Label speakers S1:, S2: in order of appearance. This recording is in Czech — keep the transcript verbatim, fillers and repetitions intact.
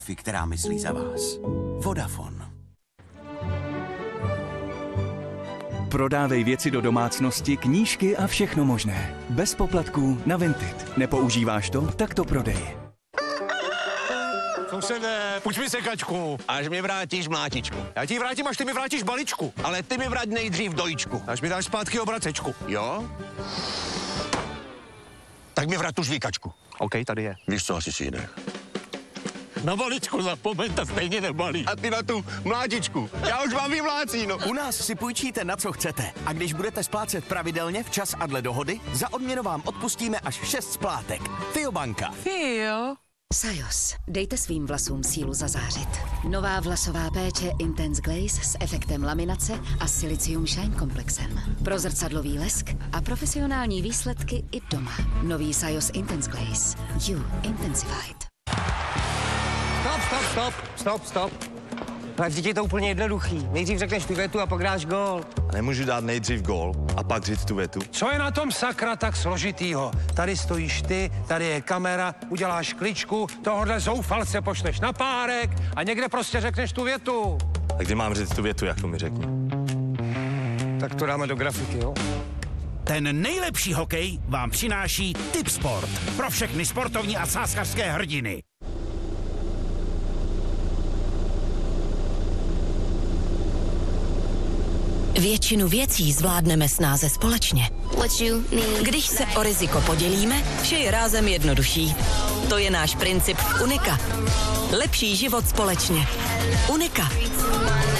S1: která myslí za vás. Vodafone.
S2: Prodávej věci do domácnosti, knížky a všechno možné. Bez poplatků na Vinted. Nepoužíváš to? Tak to prodej.
S3: Sousede, půjč mi sekačku.
S4: Až mi vrátíš mlátičku.
S3: Já ti ji vrátím, až ty mi vrátíš balíčku.
S4: Ale ty mi vrať nejdřív dojičku.
S3: Až mi dáš zpátky obracečku.
S4: Jo? Tak mi vrať tu žvíkačku.
S3: OK, tady je.
S4: Víš co, asi si jde.
S3: Na balíčku zapomeň, ta stejně nebalí.
S4: A ty na tu mlátičku. Já už mám vyvlácíno.
S1: U nás si půjčíte na co chcete a když budete splácet pravidelně včas a dle dohody, za odměnu vám odpustíme až šest splátek. Fiobanka.
S5: Fio.
S6: Sajos. Dejte svým vlasům sílu zazářit. Nová vlasová péče Intense Glaze s efektem laminace a Silicium Shine komplexem. Pro zrcadlový lesk a profesionální výsledky i doma. Nový Sajos Intense Glaze. You Intensified.
S7: Stop, stop, stop, stop, stop. Ale vždyť je to úplně jednoduchý. Nejdřív řekneš tu větu a pak dáš gól.
S8: A nemůžu dát nejdřív gól a pak říct tu větu.
S9: Co je na tom sakra tak složitýho? Tady stojíš ty, tady je kamera, uděláš kličku, tohohle zoufalce pošleš na párek a někde prostě řekneš tu větu.
S8: Tak kdy mám říct tu větu, jak to mi řekni?
S7: Tak to dáme do grafiky, jo?
S10: Ten nejlepší hokej vám přináší Tipsport. Pro všechny sportovní a sázkařské hrdiny.
S11: Většinu věcí zvládneme snáze společně. Když se o riziko podělíme, vše je rázem jednodušší. To je náš princip Unika. Lepší život společně. Unika.